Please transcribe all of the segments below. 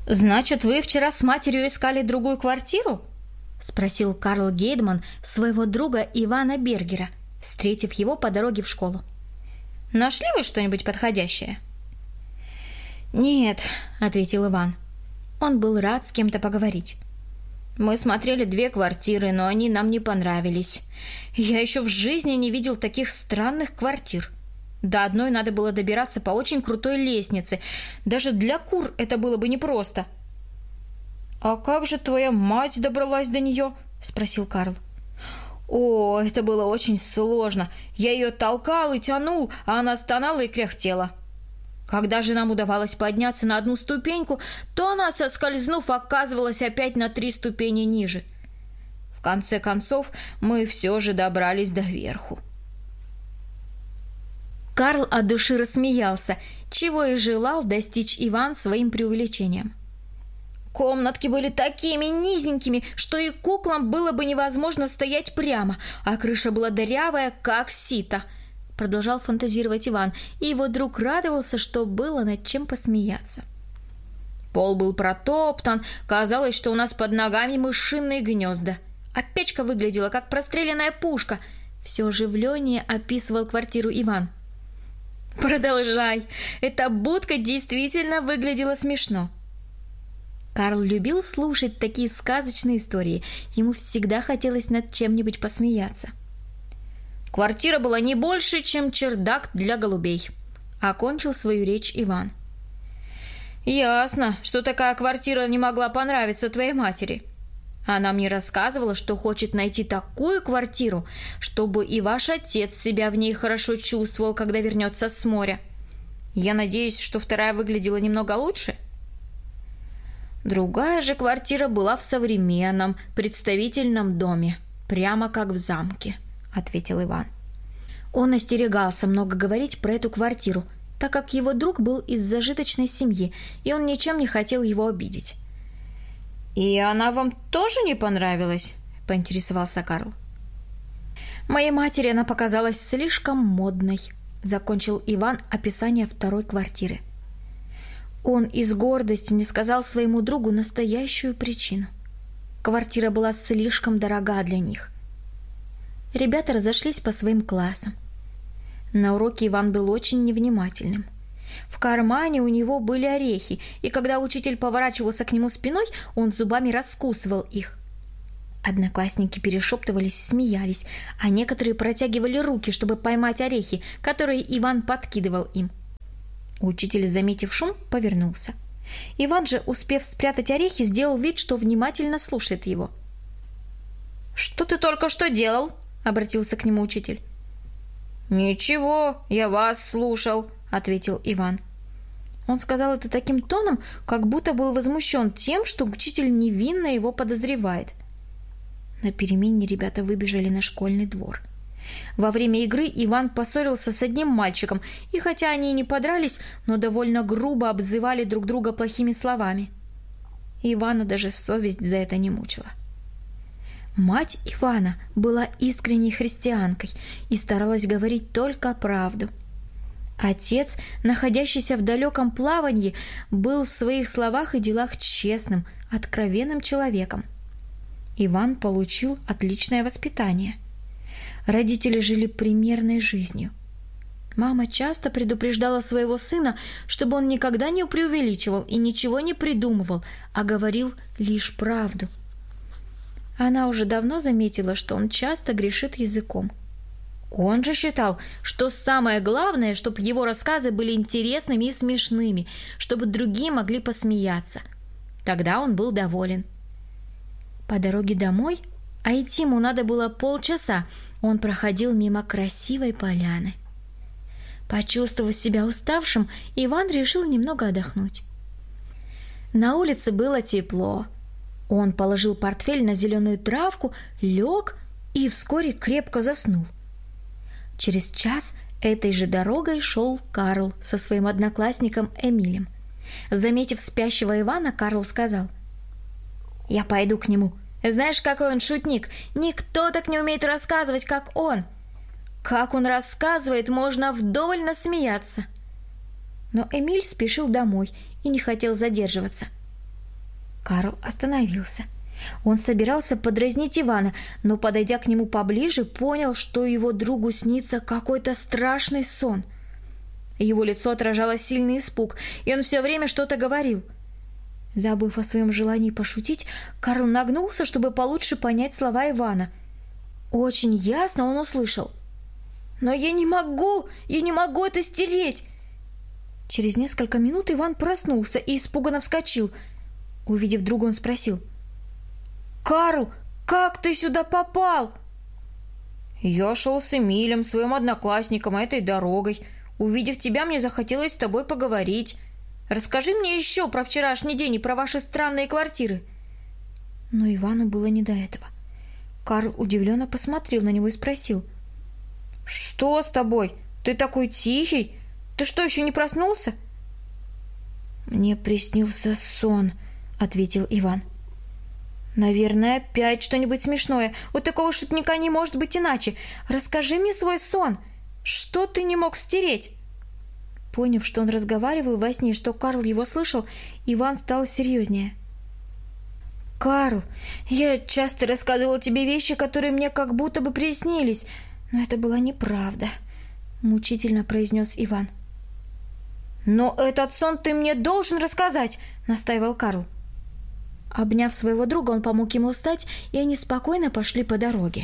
«Значит, вы вчера с матерью искали другую квартиру?» – спросил Карл Гейдман своего друга Ивана Бергера, встретив его по дороге в школу. «Нашли вы что-нибудь подходящее?» «Нет», – ответил Иван. Он был рад с кем-то поговорить. «Мы смотрели 2 квартиры, но они нам не понравились. Я еще в жизни не видел таких странных квартир. До одной надо было добираться по очень крутой лестнице. Даже для кур это было бы непросто». «А как же твоя мать добралась до нее?» – спросил Карл. «О, это было очень сложно. Я ее толкал и тянул, а она стонала и кряхтела. Когда же нам удавалось подняться на 1 ступеньку, то она, соскользнув, оказывалась опять на 3 ступени ниже. В конце концов, мы все же добрались до верху». Карл от души рассмеялся, чего и желал достичь Иван своим преувеличением. «Комнатки были такими низенькими, что и куклам было бы невозможно стоять прямо, а крыша была дырявая, как сито», — продолжал фантазировать Иван, и его друг радовался, что было над чем посмеяться. «Пол был протоптан, казалось, что у нас под ногами мышиные гнезда, а печка выглядела, как простреленная пушка», — все оживленнее описывал квартиру Иван. «Продолжай, эта будка действительно выглядела смешно». Карл любил слушать такие сказочные истории. Ему всегда хотелось над чем-нибудь посмеяться. «Квартира была не больше, чем чердак для голубей», — окончил свою речь Иван. «Ясно, что такая квартира не могла понравиться твоей матери. Она мне рассказывала, что хочет найти такую квартиру, чтобы и ваш отец себя в ней хорошо чувствовал, когда вернется с моря. Я надеюсь, что вторая выглядела немного лучше?» «Другая же квартира была в современном, представительном доме, прямо как в замке», — ответил Иван. Он остерегался много говорить про эту квартиру, так как его друг был из зажиточной семьи, и он ничем не хотел его обидеть. «И она вам тоже не понравилась?» – поинтересовался Карл. «Моей матери она показалась слишком модной», – закончил Иван описание второй квартиры. Он из гордости не сказал своему другу настоящую причину. Квартира была слишком дорога для них. Ребята разошлись по своим классам. На уроке Иван был очень невнимательным. В кармане у него были орехи, и когда учитель поворачивался к нему спиной, он зубами раскусывал их. Одноклассники перешептывались и смеялись, а некоторые протягивали руки, чтобы поймать орехи, которые Иван подкидывал им. Учитель, заметив шум, повернулся. Иван же, успев спрятать орехи, сделал вид, что внимательно слушает его. «Что ты только что делал?» – обратился к нему учитель. «Ничего, я вас слушал», – ответил Иван. Он сказал это таким тоном, как будто был возмущен тем, что учитель невинно его подозревает. На перемене ребята выбежали на школьный двор. Во время игры Иван поссорился с одним мальчиком, и хотя они и не подрались, но довольно грубо обзывали друг друга плохими словами. Ивана даже совесть за это не мучила. Мать Ивана была искренней христианкой и старалась говорить только правду. Отец, находящийся в далеком плавании, был в своих словах и делах честным, откровенным человеком. Иван получил отличное воспитание. Родители жили примерной жизнью. Мама часто предупреждала своего сына, чтобы он никогда не преувеличивал и ничего не придумывал, а говорил лишь правду. Она уже давно заметила, что он часто грешит языком. Он же считал, что самое главное, чтобы его рассказы были интересными и смешными, чтобы другие могли посмеяться. Тогда он был доволен. По дороге домой, а идти ему надо было полчаса, он проходил мимо красивой поляны. Почувствовав себя уставшим, Иван решил немного отдохнуть. На улице было тепло. Он положил портфель на зеленую травку, лег и вскоре крепко заснул. Через час этой же дорогой шел Карл со своим одноклассником Эмилем. Заметив спящего Ивана, Карл сказал: «Я пойду к нему. Знаешь, какой он шутник? Никто так не умеет рассказывать, как он. Как он рассказывает, можно вдоволь насмеяться». Но Эмиль спешил домой и не хотел задерживаться. Карл остановился. Он собирался подразнить Ивана, но, подойдя к нему поближе, понял, что его другу снится какой-то страшный сон. Его лицо отражало сильный испуг, и он все время что-то говорил. Забыв о своем желании пошутить, Карл нагнулся, чтобы получше понять слова Ивана. Очень ясно он услышал: «Но я не могу это стереть!» Через несколько минут Иван проснулся и испуганно вскочил. Увидев друга, он спросил: «Карл, как ты сюда попал?» «Я шел с Эмилем, своим одноклассником, этой дорогой. Увидев тебя, мне захотелось с тобой поговорить. Расскажи мне еще про вчерашний день и про ваши странные квартиры». Но Ивану было не до этого. Карл удивленно посмотрел на него и спросил: «Что с тобой? Ты такой тихий. Ты что, еще не проснулся?» «Мне приснился сон», — ответил Иван. «Наверное, опять что-нибудь смешное. У такого шутника не может быть иначе. Расскажи мне свой сон. Что ты не мог стереть?» Поняв, что он разговаривал во сне, что Карл его слышал, Иван стал серьезнее. «Карл, я часто рассказывал тебе вещи, которые мне как будто бы приснились, но это была неправда», — мучительно произнес Иван. «Но этот сон ты мне должен рассказать», — настаивал Карл. Обняв своего друга, он помог ему встать, и они спокойно пошли по дороге.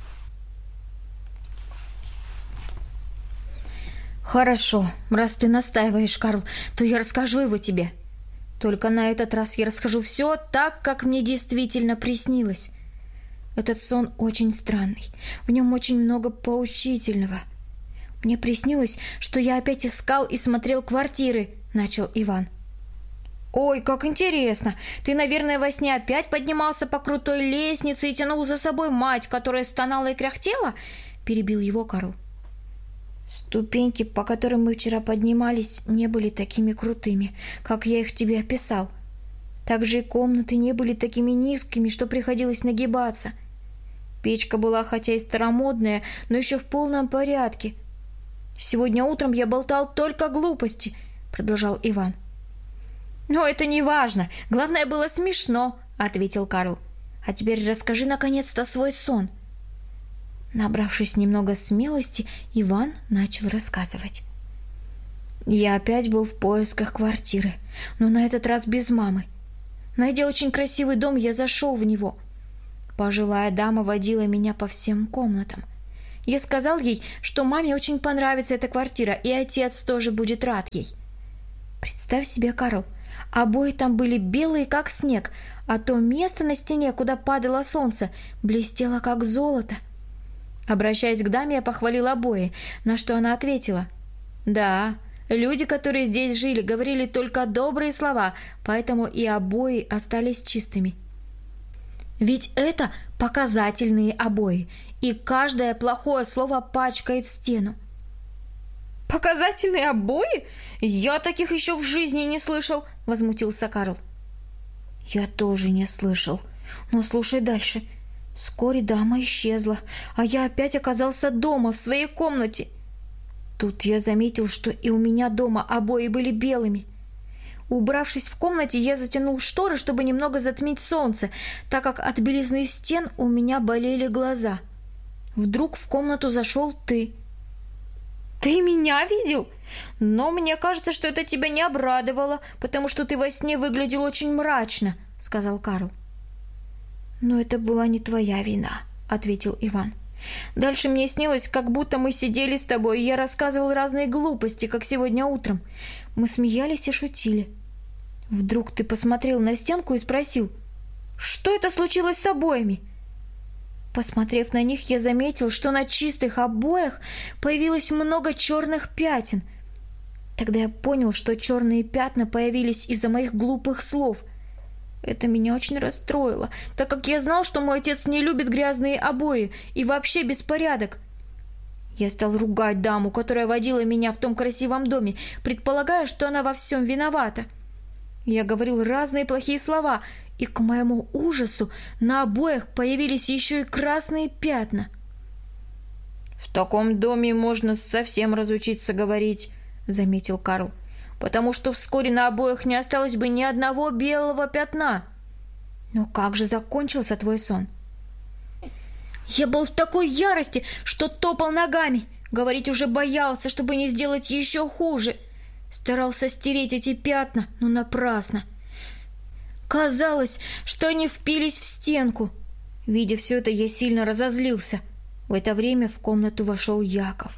«Хорошо, раз ты настаиваешь, Карл, то я расскажу его тебе. Только на этот раз я расскажу все так, как мне действительно приснилось. Этот сон очень странный, в нем очень много поучительного. Мне приснилось, что я опять искал и смотрел квартиры», — начал Иван. «Ой, как интересно! Ты, наверное, во сне опять поднимался по крутой лестнице и тянул за собой мать, которая стонала и кряхтела?» — перебил его Карл. «Ступеньки, по которым мы вчера поднимались, не были такими крутыми, как я их тебе описал. Также и комнаты не были такими низкими, что приходилось нагибаться. Печка была хотя и старомодная, но еще в полном порядке. Сегодня утром я болтал только глупости», — продолжал Иван. «Но это не важно. Главное, было смешно», — ответил Карл. «А теперь расскажи наконец-то свой сон». Набравшись немного смелости, Иван начал рассказывать. «Я опять был в поисках квартиры, но на этот раз без мамы. Найдя очень красивый дом, я зашел в него. Пожилая дама водила меня по всем комнатам. Я сказал ей, что маме очень понравится эта квартира, и отец тоже будет рад ей. Представь себе, Карл, обои там были белые, как снег, а то место на стене, куда падало солнце, блестело, как золото. Обращаясь к даме, я похвалил обои, на что она ответила: «Да, люди, которые здесь жили, говорили только добрые слова, поэтому и обои остались чистыми. Ведь это показательные обои, и каждое плохое слово пачкает стену». «Показательные обои? Я таких еще в жизни не слышал», — возмутился Карл. «Я тоже не слышал. Но слушай дальше. Вскоре дама исчезла, а я опять оказался дома, в своей комнате. Тут я заметил, что и у меня дома обои были белыми. Убравшись в комнате, я затянул шторы, чтобы немного затмить солнце, так как от белизны стен у меня болели глаза. Вдруг в комнату зашел ты». «Ты меня видел? Но мне кажется, что это тебя не обрадовало, потому что ты во сне выглядел очень мрачно», — сказал Карл. «Но это была не твоя вина», — ответил Иван. «Дальше мне снилось, как будто мы сидели с тобой, и я рассказывал разные глупости, как сегодня утром. Мы смеялись и шутили. Вдруг ты посмотрел на стенку и спросил: что это случилось с обоями? Посмотрев на них, я заметил, что на чистых обоях появилось много черных пятен. Тогда я понял, что черные пятна появились из-за моих глупых слов. Это меня очень расстроило, так как я знал, что мой отец не любит грязные обои и вообще беспорядок. Я стал ругать даму, которая водила меня в том красивом доме, предполагая, что она во всем виновата. Я говорил разные плохие слова, и, к моему ужасу, на обоях появились еще и красные пятна. «В таком доме можно совсем разучиться говорить», — заметил Карл, «потому что вскоре на обоях не осталось бы ни одного белого пятна». «Но как же закончился твой сон?» «Я был в такой ярости, что топал ногами. Говорить уже боялся, чтобы не сделать еще хуже. Старался стереть эти пятна, но напрасно. Казалось, что они впились в стенку. Видя все это, я сильно разозлился. В это время в комнату вошел Яков.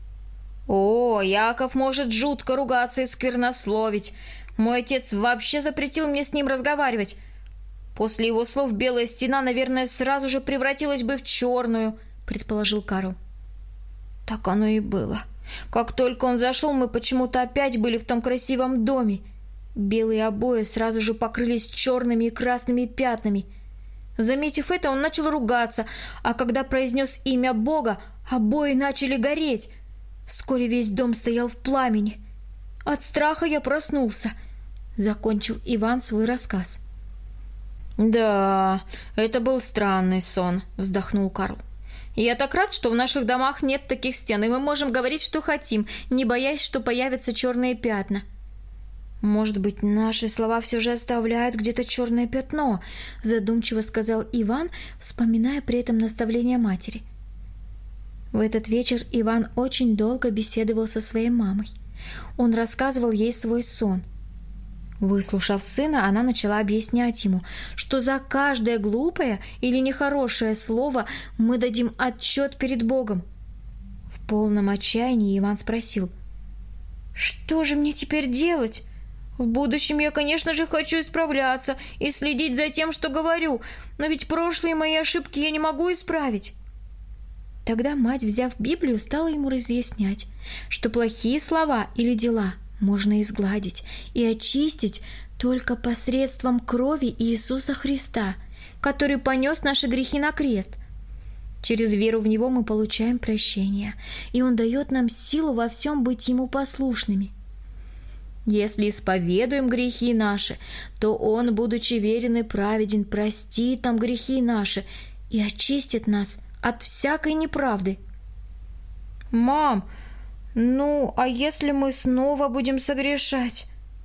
О, Яков может жутко ругаться и сквернословить. Мой отец вообще запретил мне с ним разговаривать. После его слов белая стена, наверное, сразу же превратилась бы в черную, предположил Карл. Так оно и было. Как только он зашел, мы почему-то опять были в том красивом доме. Белые обои сразу же покрылись черными и красными пятнами. Заметив это, он начал ругаться, а когда произнес имя Бога, обои начали гореть. Вскоре весь дом стоял в пламени. От страха я проснулся. Закончил Иван свой рассказ. «Да, это был странный сон», — вздохнул Карл. «Я так рад, что в наших домах нет таких стен, и мы можем говорить, что хотим, не боясь, что появятся черные пятна». «Может быть, наши слова все же оставляют где-то черное пятно», — задумчиво сказал Иван, вспоминая при этом наставление матери. В этот вечер Иван очень долго беседовал со своей мамой. Он рассказывал ей свой сон. Выслушав сына, она начала объяснять ему, что за каждое глупое или нехорошее слово мы дадим отчет перед Богом. В полном отчаянии Иван спросил: «Что же мне теперь делать? В будущем я, конечно же, хочу исправляться и следить за тем, что говорю, но ведь прошлые мои ошибки я не могу исправить». Тогда мать, взяв Библию, стала ему разъяснять, что плохие слова или дела можно изгладить и очистить только посредством крови Иисуса Христа, который понес наши грехи на крест. Через веру в Него мы получаем прощение, и Он дает нам силу во всем быть Ему послушными. Если исповедуем грехи наши, то Он, будучи верен и праведен, простит нам грехи наши и очистит нас от всякой неправды. «Мам, а если мы снова будем согрешать?»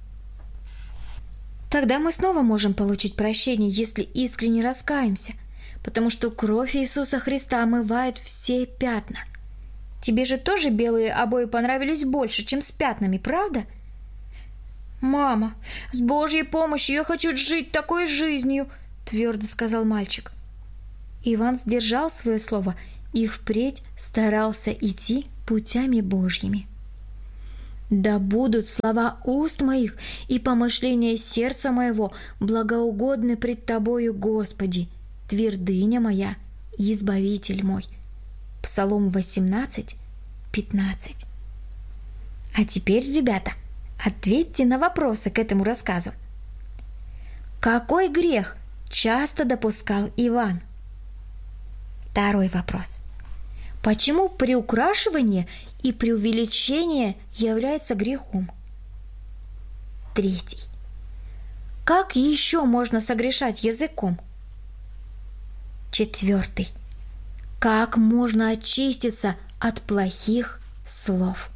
«Тогда мы снова можем получить прощение, если искренне раскаемся, потому что кровь Иисуса Христа омывает все пятна. Тебе же тоже белые обои понравились больше, чем с пятнами, правда?» «Мама, с Божьей помощью я хочу жить такой жизнью», — твердо сказал мальчик. Иван сдержал свое слово и впредь старался идти путями Божьими. «Да будут слова уст моих и помышления сердца моего благоугодны пред Тобою, Господи, твердыня моя и избавитель мой». Псалом 18, 15. А теперь, ребята, ответьте на вопросы к этому рассказу. Какой грех часто допускал Иван? Второй вопрос. Почему приукрашивание и преувеличение является грехом? Третий. Как еще можно согрешать языком? Четвертый. Как можно очиститься от плохих слов?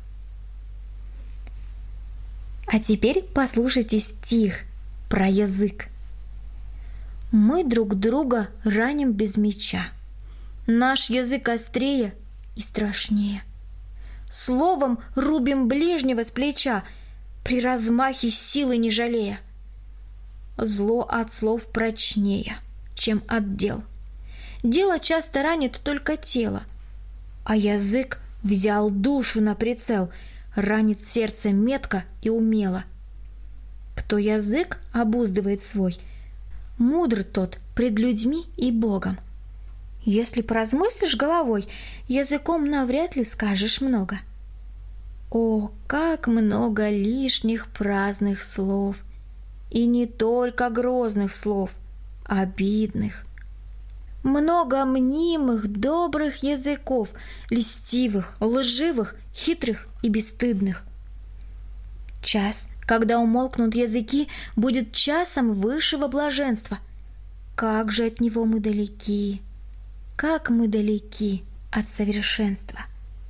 А теперь послушайте стих про язык. «Мы друг друга раним без меча. Наш язык острее и страшнее. Словом рубим ближнего с плеча, при размахе силы не жалея. Зло от слов прочнее, чем от дел. Дело часто ранит только тело, а язык взял душу на прицел, ранит сердце метко и умело. Кто язык обуздывает свой, мудр тот пред людьми и Богом. Если поразмыслишь головой, языком навряд ли скажешь много. О, как много лишних праздных слов! И не только грозных слов, обидных. Много мнимых, добрых языков, льстивых, лживых, хитрых и бесстыдных. Час, когда умолкнут языки, будет часом высшего блаженства. Как же от него мы далеки! Как мы далеки от совершенства!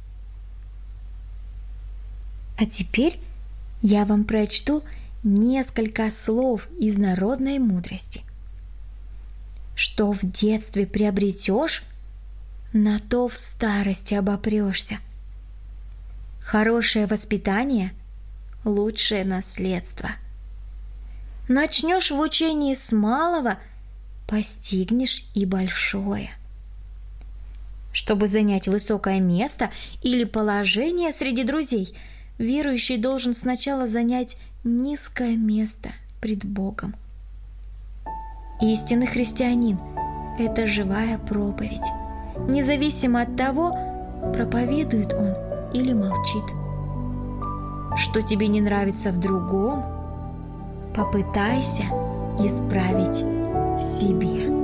А теперь я вам прочту несколько слов из народной мудрости. Что в детстве приобретешь, на то в старости обопрешься. Хорошее воспитание – лучшее наследство. Начнешь в учении с малого, постигнешь и большое. Чтобы занять высокое место или положение среди друзей, верующий должен сначала занять низкое место пред Богом. Истинный христианин – это живая проповедь, независимо от того, проповедует он или молчит. Что тебе не нравится в другом, попытайся исправить в себе.